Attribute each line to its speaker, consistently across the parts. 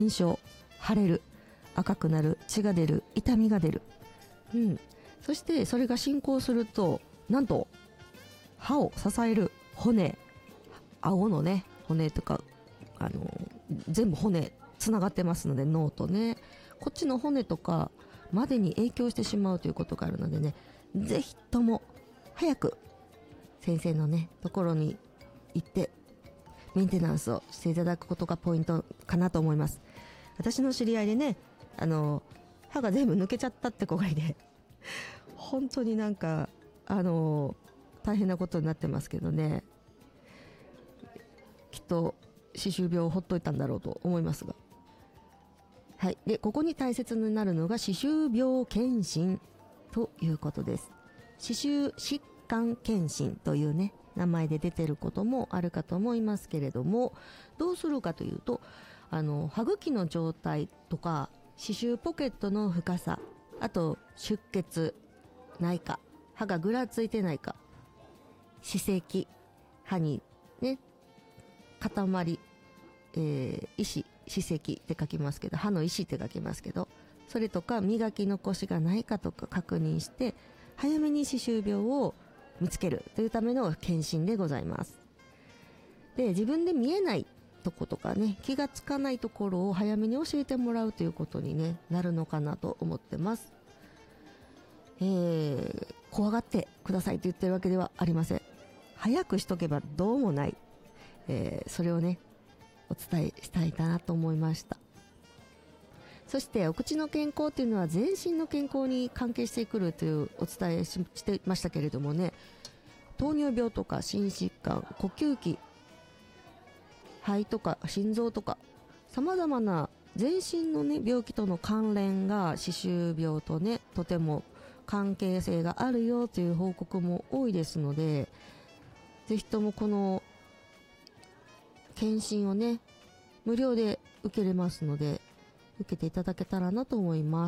Speaker 1: 炎症、腫れる、赤くなる、血が出る、痛みが出る、そしてそれが進行すると、なんと歯を支える骨、顎のね骨とか全部骨つながってますので、脳とねこっちの骨とかまでに影響してしまうということがあるのでね、ぜひとも早く先生のねところに行ってメンテナンスをしていただくことがポイントかなと思います。私の知り合いでね、歯が全部抜けちゃったって子がいて、本当になんか大変なことになってますけどね、きっと歯周病をほっといたんだろうと思いますが、はい。で、ここに大切になるのが歯周病検診ということです。歯周疾患検診というね名前で出てることもあるかと思いますけれども、どうするかというと、歯茎の状態とか歯周ポケットの深さ、あと出血ないか、歯がぐらついてないか、歯石、歯にね塊、石、歯石って書きますけど、歯の石って書きますけど、それとか磨き残しがないかとか確認して、早めに歯周病を見つけるというための検診でございます。で、自分で見えないとことかね、気がつかないところを早めに教えてもらうということに、ね、なるのかなと思ってます。怖がってくださいと言ってるわけではありません。早くしとけばどうもない、それをねお伝えしたいかなと思いました。そしてお口の健康というのは全身の健康に関係してくるというお伝えしてましたけれどもね、糖尿病とか心疾患、呼吸器、肺とか心臓とかさまざまな全身のね病気との関連が歯周病とねとても関係性があるよという報告も多いですので、ぜひともこの検診をね無料で受けれますので受けていただけたらなと思います。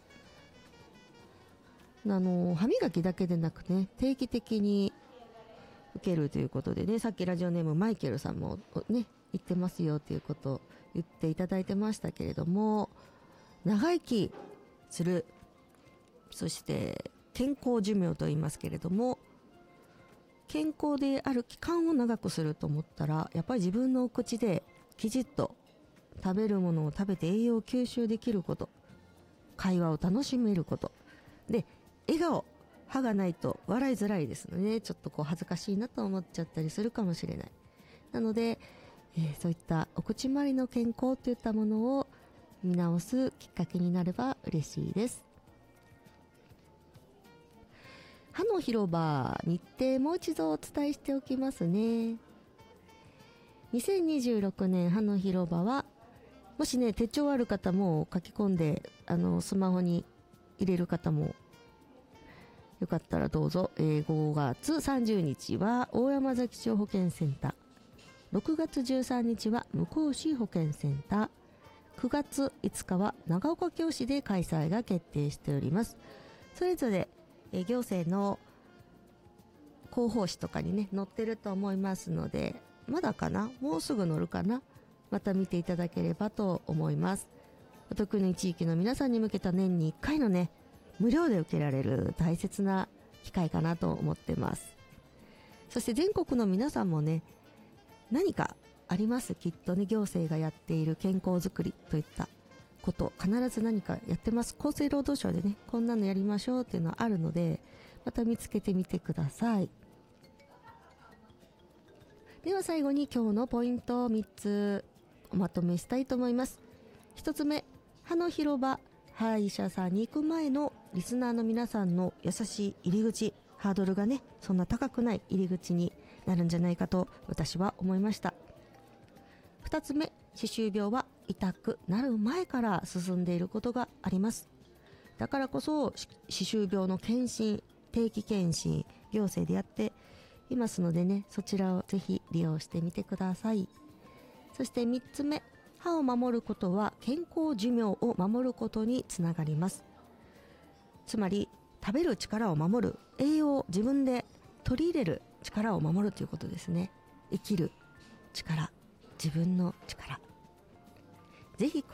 Speaker 1: 歯磨きだけでなくね、定期的に受けるということでね、さっきラジオネームマイケルさんもね言ってますよということを言っていただいてましたけれども、長生きする、そして健康寿命と言いますけれども、健康である期間を長くすると思ったら、やっぱり自分のお口できちっと食べるものを食べて栄養を吸収できること、会話を楽しめることで、笑顔、歯がないと笑いづらいですので、ね、ちょっとこう恥ずかしいなと思っちゃったりするかもしれない。なので、そういったお口周りの健康といったものを見直すきっかけになれば嬉しいです。歯の広場日程もう一度お伝えしておきますね。2026年歯の広場は、もしね手帳ある方も書き込んでスマホに入れる方もよかったらどうぞ。5月30日は大山崎町保健センター、6月13日は向こう市保健センター、9月5日は長岡京市で開催が決定しております。それぞれ行政の広報誌とかにね載ってると思いますので、まだかな、もうすぐ載るかな、また見ていただければと思います。特に地域の皆さんに向けた年に1回のね無料で受けられる大切な機会かなと思ってます。そして全国の皆さんもね何かあります。きっとね行政がやっている健康づくりといったこと必ず何かやってます。厚生労働省でねこんなのやりましょうっていうのはあるので、また見つけてみてください。では最後に今日のポイントを3つおまとめしたいと思います。1つ目、歯の広場、歯医者さんに行く前のリスナーの皆さんの優しい入り口、ハードルがねそんな高くない入り口になるんじゃないかと私は思いました。2つ目、歯周病は痛くなる前から進んでいることがあります。だからこそ歯周病の検診、定期検診、行政でやっていますのでね、そちらをぜひ利用してみてください。そして3つ目、歯を守ることは健康寿命を守ることにつながります。つまり食べる力を守る、栄養を自分で取り入れる力を守るということですね。生きる力、自分の力、ぜひこ